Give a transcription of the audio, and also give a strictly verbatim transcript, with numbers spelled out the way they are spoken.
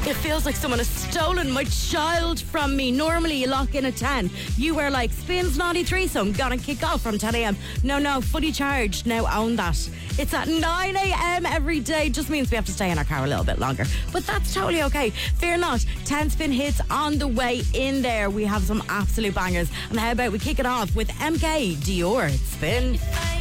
It feels like someone has stolen my child from me. Normally you lock in at ten. You were like, Spins ninety-three, so I'm gonna kick off from ten a.m. No, no, fully charged. Now own that. It's at nine a.m. every day. Just means we have to stay in our car a little bit longer. But that's totally okay. Fear not. ten spin hits on the way in there. We have some absolute bangers. And how about we kick it off with M K Dior Spin.